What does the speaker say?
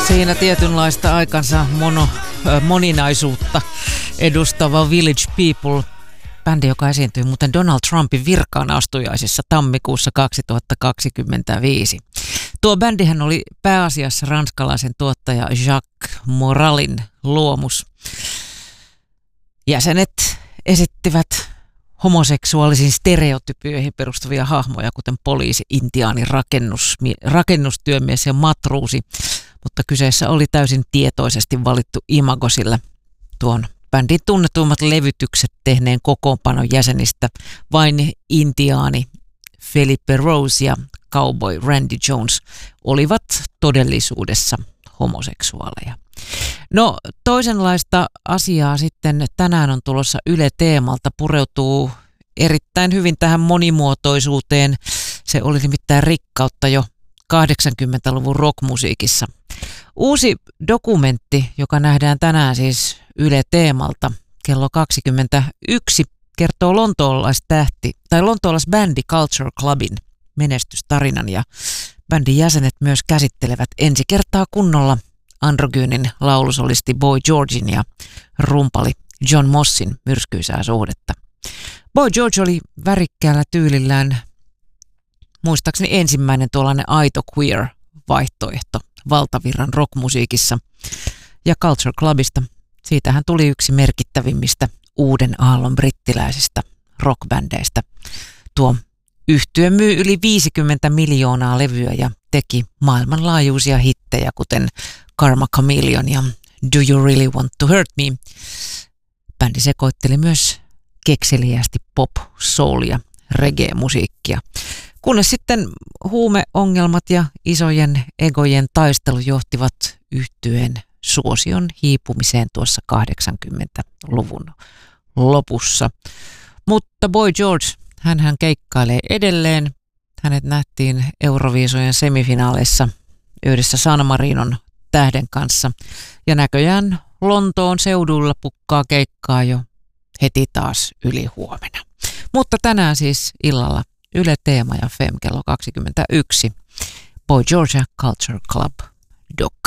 Siinä tietynlaista aikansa moninaisuutta edustava Village People, bändi, joka esiintyi muuten Donald Trumpin virkaan astujaisissa tammikuussa 2025. Tuo bändihän oli pääasiassa ranskalaisen tuottaja Jacques Moralin luomus. Jäsenet esittivät homoseksuaalisiin stereotypioihin perustuvia hahmoja, kuten poliisi, intiaani, rakennustyömies ja matruusi, mutta kyseessä oli täysin tietoisesti valittu imago, sillä tuon bändin tunnetuimmat levytykset tehneen kokoonpanon jäsenistä vain intiaani Felipe Rose ja cowboy Randy Jones olivat todellisuudessa homoseksuaaleja. No, toisenlaista asiaa sitten tänään on tulossa Yle Teemalta, pureutuu erittäin hyvin tähän monimuotoisuuteen. Se oli nimittäin rikkautta jo 80-luvun rockmusiikissa. Uusi dokumentti, joka nähdään tänään siis Yle Teemalta kello 21, kertoo lontoolaisbändi Culture Clubin menestystarinan, ja bändin jäsenet myös käsittelevät ensi kertaa kunnolla androgyynin laulusolisti Boy Georgen ja rumpali John Mossin myrskyisää suhdetta. Boy George oli värikkäällä tyylillään muistaakseni ensimmäinen tuollainen aito queer-vaihtoehto valtavirran rockmusiikissa, ja Culture Clubista, siitähän tuli yksi merkittävimmistä uuden aallon brittiläisistä rockbändeistä. Tuo yhtye myy yli 50 miljoonaa levyä ja teki maailmanlaajuisia hittejä, kuten Karma Chameleon ja Do You Really Want to Hurt Me. Bändi sekoitteli myös kekseliästi pop, soul ja reggae-musiikkia, kunnes sitten huumeongelmat ja isojen egojen taistelu johtivat yhtyeen suosion hiipumiseen tuossa 80-luvun lopussa. Mutta Boy George, hänhän keikkailee edelleen. Hänet nähtiin Euroviisojen semifinaaleissa yhdessä San Marinon tähden kanssa. Ja näköjään Lontoon seudulla pukkaa keikkaa jo heti taas yli huomenna. Mutta tänään siis illalla Yle Teema ja Fem kello 21. Boy George Culture Club Doc.